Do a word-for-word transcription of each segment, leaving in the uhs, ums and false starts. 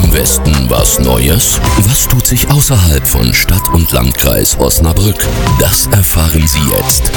Im Westen was Neues? Was tut sich außerhalb von Stadt und Landkreis Osnabrück? Das erfahren Sie jetzt.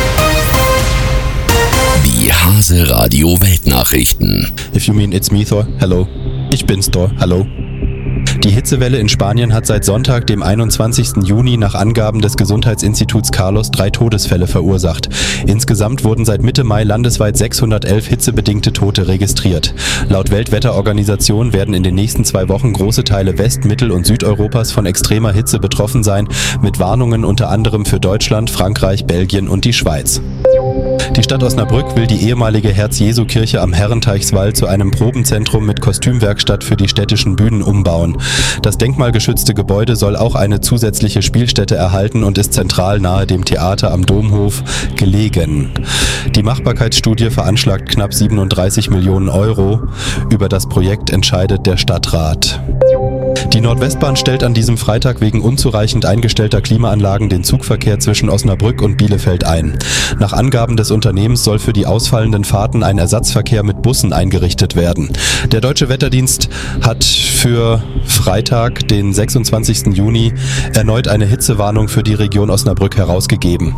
Die Hase Radio Weltnachrichten. If you mean it's me, Thor, hello. Ich bin's, Thor, hallo. Die Hitzewelle in Spanien hat seit Sonntag, dem einundzwanzigsten Juni, nach Angaben des Gesundheitsinstituts Carlos drei Todesfälle verursacht. Insgesamt wurden seit Mitte Mai landesweit sechshundertelf hitzebedingte Tote registriert. Laut Weltwetterorganisation werden in den nächsten zwei Wochen große Teile West-, Mittel- und Südeuropas von extremer Hitze betroffen sein, mit Warnungen unter anderem für Deutschland, Frankreich, Belgien und die Schweiz. Die Stadt Osnabrück will die ehemalige Herz-Jesu-Kirche am Herrenteichswall zu einem Probenzentrum mit Kostümwerkstatt für die städtischen Bühnen umbauen. Das denkmalgeschützte Gebäude soll auch eine zusätzliche Spielstätte erhalten und ist zentral nahe dem Theater am Domhof gelegen. Die Machbarkeitsstudie veranschlagt knapp siebenunddreißig Millionen Euro. Über das Projekt entscheidet der Stadtrat. Die Nordwestbahn stellt an diesem Freitag wegen unzureichend eingestellter Klimaanlagen den Zugverkehr zwischen Osnabrück und Bielefeld ein. Nach Angaben des Unternehmens soll für die ausfallenden Fahrten ein Ersatzverkehr mit Bussen eingerichtet werden. Der Deutsche Wetterdienst hat für Freitag, den sechsundzwanzigsten Juni, erneut eine Hitzewarnung für die Region Osnabrück herausgegeben.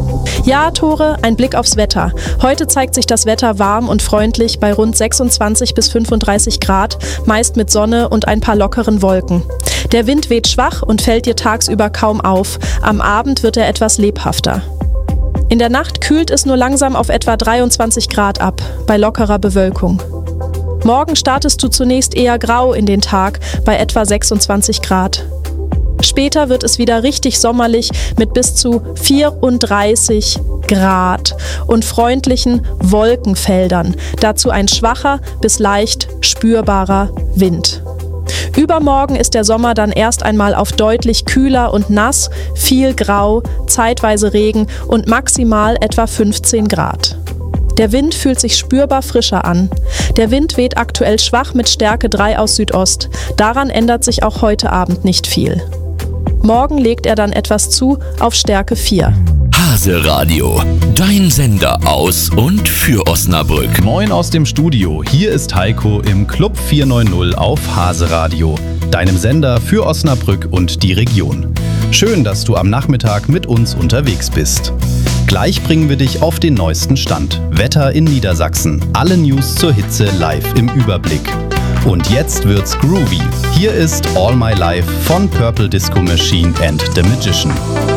Ja, Tore, ein Blick aufs Wetter. Heute zeigt sich das Wetter warm und freundlich bei rund sechsundzwanzig bis fünfunddreißig Grad, meist mit Sonne und ein paar lockeren Wolken. Der Wind weht schwach und fällt dir tagsüber kaum auf. Am Abend wird er etwas lebhafter. In der Nacht kühlt es nur langsam auf etwa dreiundzwanzig Grad ab, bei lockerer Bewölkung. Morgen startest du zunächst eher grau in den Tag, bei etwa sechsundzwanzig Grad. Später wird es wieder richtig sommerlich mit bis zu vierunddreißig Grad und freundlichen Wolkenfeldern. Dazu ein schwacher bis leicht spürbarer Wind. Übermorgen ist der Sommer dann erst einmal auf deutlich kühler und nass, viel Grau, zeitweise Regen und maximal etwa fünfzehn Grad. Der Wind fühlt sich spürbar frischer an. Der Wind weht aktuell schwach mit Stärke drei aus Südost. Daran ändert sich auch heute Abend nicht viel. Morgen legt er dann etwas zu auf Stärke vier. Hase Radio, dein Sender aus und für Osnabrück. Moin aus dem Studio, hier ist Heiko im Club vierhundertneunzig auf Hase Radio, deinem Sender für Osnabrück und die Region. Schön, dass du am Nachmittag mit uns unterwegs bist. Gleich bringen wir dich auf den neuesten Stand. Wetter in Niedersachsen, alle News zur Hitze live im Überblick. Und jetzt wird's groovy. Hier ist All My Life von Purple Disco Machine and The Magician.